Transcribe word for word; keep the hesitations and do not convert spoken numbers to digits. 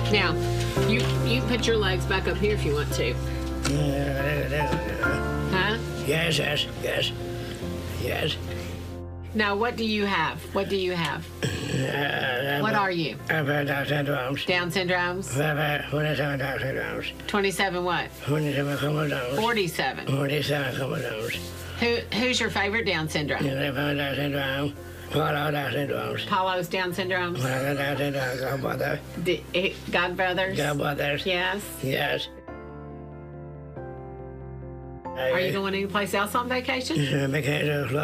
Now, you you can put your legs back up here if you want to. Huh? Yes, yes, yes, yes. Now, what do you have? What do you have? Uh, What are you? I've had Down syndromes. Down syndromes? I've had twenty-seven Down syndromes. twenty-seven what? twenty-seven chromosomes. forty-seven. forty-seven chromosomes. Who Who's your favorite Down syndrome? eleven Down syndrome. Follow Down syndromes. Paulo's Down syndromes? Follow Down syndrome. Godmother. D- eh, Godbrothers? Godmothers. Yes. Yes. Are you going anyplace else on vacation? Vacation.